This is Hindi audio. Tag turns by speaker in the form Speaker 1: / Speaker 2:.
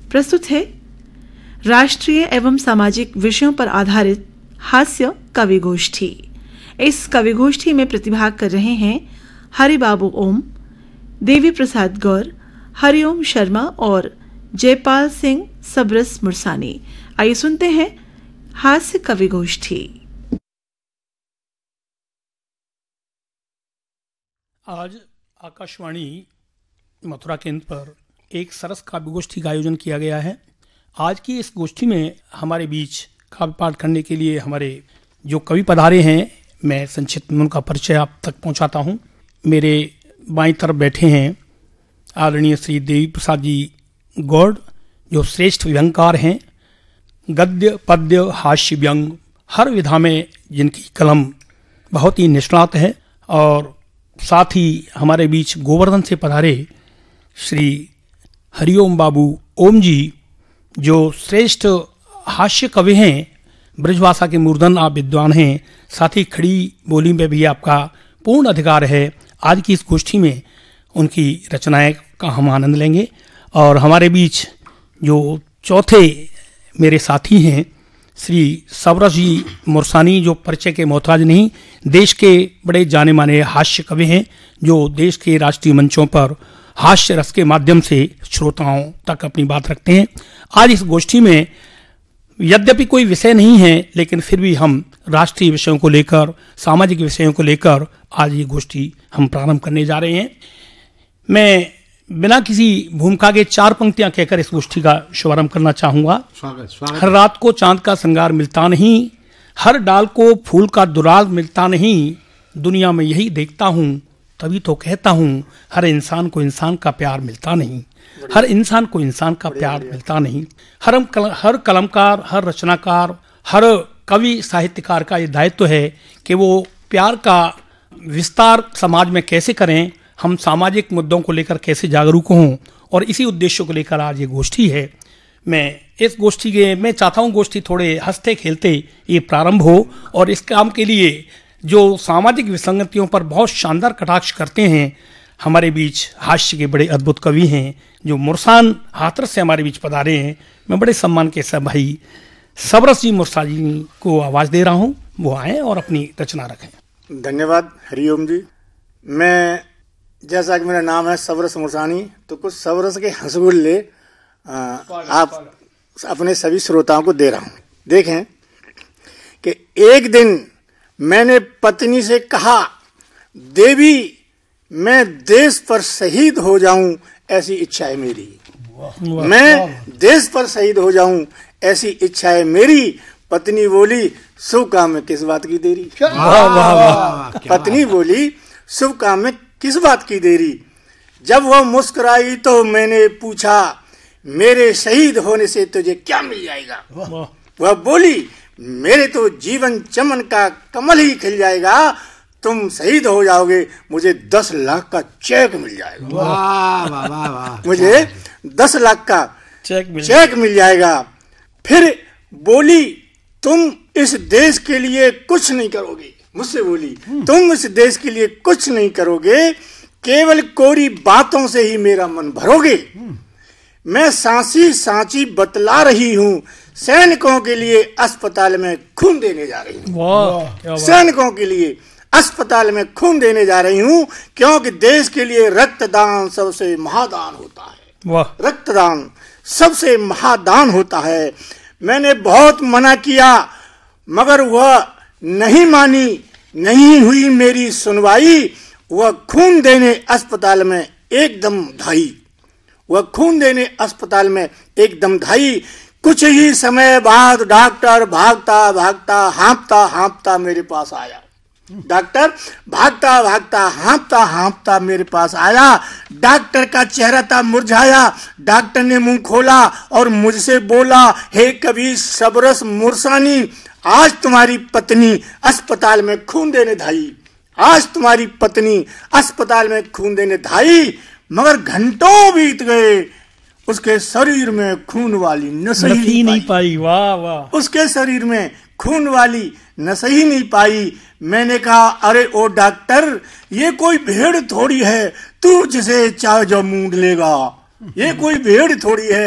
Speaker 1: प्रस्तुत है राष्ट्रीय एवं सामाजिक विषयों पर आधारित हास्य कवि गोष्ठी। इस कवि गोष्ठी में प्रतिभाग कर रहे हैं हरिबाबू ओम, देवी प्रसाद गौर, हरिओम शर्मा और जयपाल सिंह सबरस मुरसानी। आइए सुनते हैं हास्य कवि गोष्ठी।
Speaker 2: आज आकाशवाणी मथुरा केंद्र पर एक सरस काव्य गोष्ठी का आयोजन किया गया है। आज की इस गोष्ठी में हमारे बीच काव्य पाठ करने के लिए हमारे जो कवि पधारे हैं, मैं संक्षिप्त में उनका परिचय आप तक पहुंचाता हूं। मेरे बाईं तरफ बैठे हैं आदरणीय श्री देवी प्रसाद जी गौड़, जो श्रेष्ठ व्यंगकार हैं। गद्य पद्य हास्य व्यंग हर विधा में जिनकी कलम बहुत ही निष्णात है। और साथ ही हमारे बीच गोवर्धन से पधारे श्री हरिओम बाबू ओम जी, जो श्रेष्ठ हास्य कवि हैं, ब्रजभाषा के मूर्धन आप विद्वान हैं। साथ ही खड़ी बोली में भी आपका पूर्ण अधिकार है। आज की इस गोष्ठी में उनकी रचनाएं का हम आनंद लेंगे। और हमारे बीच जो चौथे मेरे साथी हैं श्री सबरस जी मुरसानी, जो परिचय के मोहताज नहीं, देश के बड़े जाने माने हास्य कवि हैं, जो देश के राष्ट्रीय मंचों पर हास्य रस के माध्यम से श्रोताओं तक अपनी बात रखते हैं। आज इस गोष्ठी में यद्यपि कोई विषय नहीं है, लेकिन फिर भी हम राष्ट्रीय विषयों को लेकर, सामाजिक विषयों को लेकर आज ये गोष्ठी हम प्रारंभ करने जा रहे हैं। मैं बिना किसी भूमिका के 4 पंक्तियां कहकर इस गोष्ठी का शुभारंभ करना चाहूंगा। स्वागत। हर रात को चांद का श्रृंगार मिलता नहीं, हर डाल को फूल का दुराग मिलता नहीं, दुनिया में यही देखता हूं तभी तो कहता हूं, हर इंसान को इंसान का प्यार मिलता नहीं, हर इंसान को इंसान का प्यार मिलता नहीं। हर कलमकार, हर रचनाकार, हर कवि साहित्यकार का ये दायित्व है कि वो प्यार का विस्तार समाज में कैसे करें, हम सामाजिक मुद्दों को लेकर कैसे जागरूक हों, और इसी उद्देश्य को लेकर आज ये गोष्ठी है। मैं चाहता हूँ गोष्ठी थोड़े हंसते खेलते ये प्रारंभ हो, और इस काम के लिए जो सामाजिक विसंगतियों पर बहुत शानदार कटाक्ष करते हैं, हमारे बीच हास्य के बड़े अद्भुत कवि हैं, जो मुरसान हाथरस से हमारे बीच पधारे हैं। मैं बड़े सम्मान के साथ भाई सबरस जी मुरसानी को आवाज़ दे रहा हूँ, वो आएँ और अपनी रचना रखें।
Speaker 3: धन्यवाद हरिओम जी। मैं, जैसा कि मेरा नाम है सबरस मुरसानी, तो कुछ सबरस के हंसगुल्ले आप अपने सभी श्रोताओं को दे रहा हूँ। देखें कि एक दिन मैंने पत्नी से कहा, देवी मैं देश पर शहीद हो जाऊं ऐसी इच्छा है मेरी। मैं देश पर शहीद हो जाऊं ऐसी इच्छा है मेरी। पत्नी बोली, शुभ काम में किस बात की देरी। पत्नी बोली, शुभ काम में किस बात की देरी। जब वह मुस्कुराई तो मैंने पूछा, मेरे शहीद होने से तुझे क्या मिल जाएगा। वह बोली, मेरे तो जीवन चमन का कमल ही खिल जाएगा, तुम शहीद हो जाओगे, मुझे 10 लाख का चेक मिल जाएगा। वाह वाह वाह। मुझे 10 लाख का चेक मिल जाएगा। फिर बोली, तुम इस देश के लिए कुछ नहीं करोगे। मुझसे बोली, तुम इस देश के लिए कुछ नहीं करोगे, केवल कोरी बातों से ही मेरा मन भरोगे। मैं सांची सांची बतला रही हूँ, सैनिकों के लिए अस्पताल में खून देने जा रही हूँ। सैनिकों के लिए अस्पताल में खून देने जा रही हूँ, क्योंकि देश के लिए रक्तदान सबसे महादान होता है। रक्तदान सबसे महादान होता है। मैंने बहुत मना किया, मगर वह नहीं मानी, नहीं हुई मेरी सुनवाई। वह खून देने अस्पताल में एकदम धाई। कुछ ही समय बाद डॉक्टर भागता भागता हाँफता मेरे पास आया। डॉक्टर भागता भागता हाँफता मेरे पास आया। डॉक्टर का चेहरा था मुरझाया। डॉक्टर ने मुंह खोला और मुझसे बोला, हे कवि सबरस मुरसानी, आज तुम्हारी पत्नी अस्पताल में खून देने धाई। आज तुम्हारी पत्नी अस्पताल में खून देने धाई, मगर घंटों बीत गए, उसके शरीर में खून वाली नस ही नहीं पाई। वाह वाह। उसके शरीर में खून वाली नस ही नहीं पाई। मैंने कहा, अरे ओ डॉक्टर, ये कोई भेड़ थोड़ी है तू जिसे चाहे जो मूंड लेगा। ये कोई भेड़ थोड़ी है